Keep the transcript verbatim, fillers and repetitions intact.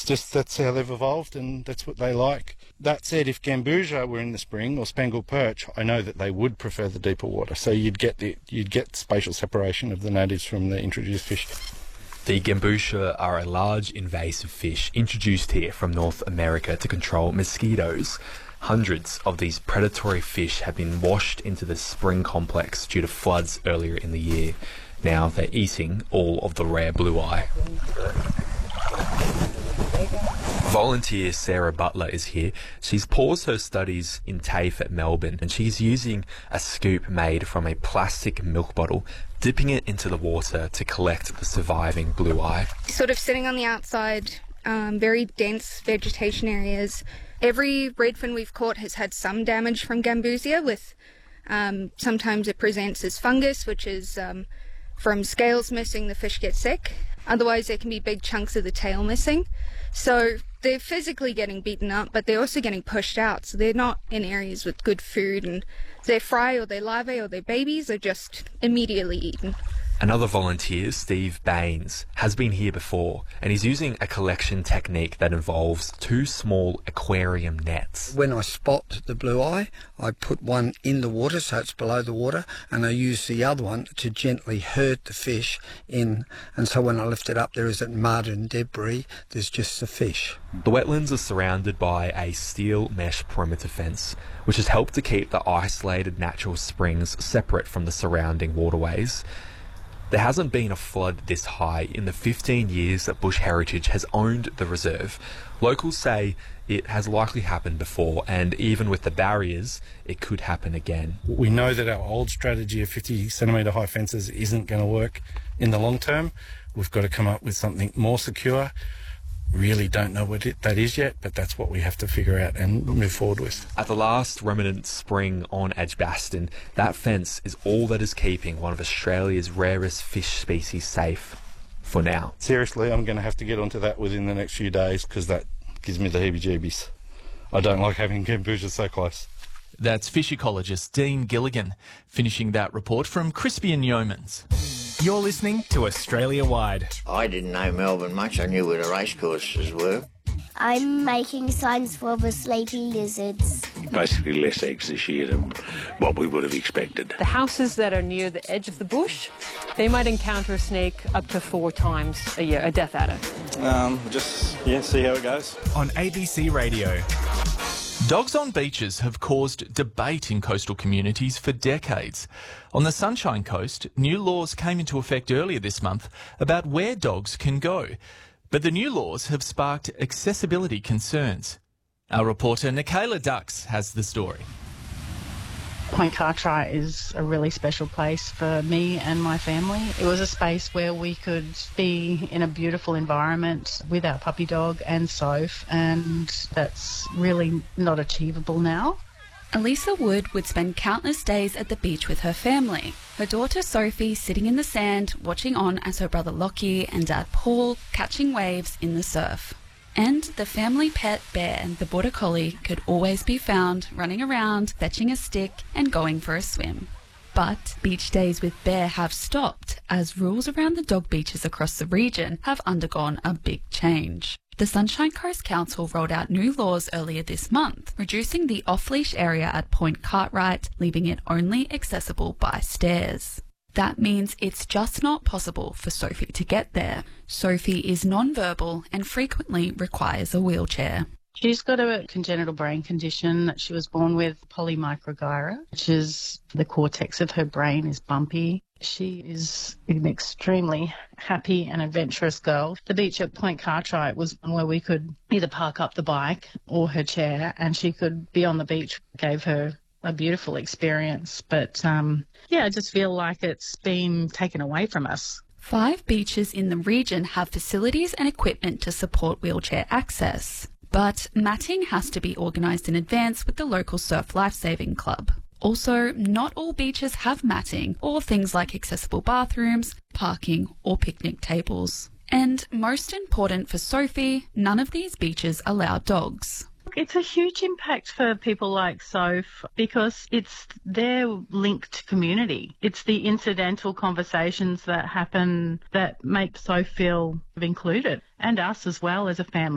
It's just that's how they've evolved and that's what they like. That said, if Gambusia were in the spring or spangled perch, I know that they would prefer the deeper water. So you'd get the you'd get spatial separation of the natives from the introduced fish. The Gambusia are a large invasive fish introduced here from North America to control mosquitoes. Hundreds of these predatory fish have been washed into the spring complex due to floods earlier in the year. Now they're eating all of the rare blue eye. Volunteer Sarah Butler is here. She's paused her studies in TAFE at Melbourne and she's using a scoop made from a plastic milk bottle, dipping it into the water to collect the surviving blue eye. Sort of sitting on the outside, um, very dense vegetation areas. Every redfin we've caught has had some damage from Gambusia with um, sometimes it presents as fungus, which is um, from scales missing, the fish get sick. Otherwise, there can be big chunks of the tail missing. So they're physically getting beaten up, but they're also getting pushed out. So they're not in areas with good food, and their fry or their larvae or their babies are just immediately eaten. Another volunteer, Steve Baines, has been here before and he's using a collection technique that involves two small aquarium nets. When I spot the blue eye, I put one in the water so it's below the water, and I use the other one to gently herd the fish in, and so when I lift it up there isn't mud and debris, there's just the fish. The wetlands are surrounded by a steel mesh perimeter fence, which has helped to keep the isolated natural springs separate from the surrounding waterways. There hasn't been a flood this high in the fifteen years that Bush Heritage has owned the reserve. Locals say it has likely happened before, and even with the barriers, it could happen again. We know that our old strategy of fifty centimetre high fences isn't going to work in the long term. We've got to come up with something more secure. Really don't know what it, that is yet, but that's what we have to figure out and move forward with. At the last remnant spring on Edgbaston, that fence is all that is keeping one of Australia's rarest fish species safe for now. Seriously, I'm going to have to get onto that within the next few days because that gives me the heebie-jeebies. I don't like having Gambusia so close. That's fish ecologist Dean Gilligan, finishing that report from Crispian Yeomans. You're listening to Australia Wide. I didn't know Melbourne much. I knew where the racecourses were. I'm making signs for the sleepy lizards. Basically less eggs this year than what we would have expected. The houses that are near the edge of the bush, they might encounter a snake up to four times a year, a death adder. Um, just, yeah, see how it goes. On A B C Radio. Dogs on beaches have caused debate in coastal communities for decades. On the Sunshine Coast, new laws came into effect earlier this month about where dogs can go. But the new laws have sparked accessibility concerns. Our reporter Nicola Dux has the story. Point Cartwright is a really special place for me and my family. It was a space where we could be in a beautiful environment with our puppy dog and Soph, and that's really not achievable now. Elisa Wood would spend countless days at the beach with her family. Her daughter Sophie sitting in the sand, watching on as her brother Lockie and dad Paul catching waves in the surf. And the family pet bear, the Border Collie, could always be found running around, fetching a stick and going for a swim. But beach days with Bear have stopped as rules around the dog beaches across the region have undergone a big change. The Sunshine Coast Council rolled out new laws earlier this month, reducing the off-leash area at Point Cartwright, leaving it only accessible by stairs. That means it's just not possible for Sophie to get there. Sophie is non-verbal and frequently requires a wheelchair. She's got a congenital brain condition that she was born with, polymicrogyra, which is the cortex of her brain is bumpy. She is an extremely happy and adventurous girl. The beach at Point Cartwright was one where we could either park up the bike or her chair and she could be on the beach. Gave her a beautiful experience. But, um, yeah, I just feel like it's been taken away from us. Five beaches in the region have facilities and equipment to support wheelchair access. But matting has to be organised in advance with the local Surf Lifesaving Club. Also, not all beaches have matting or things like accessible bathrooms, parking or picnic tables. And most important for Sophie, none of these beaches allow dogs. It's a huge impact for people like Soph because it's their linked community. It's the incidental conversations that happen that make Soph feel included, and us as well as a family.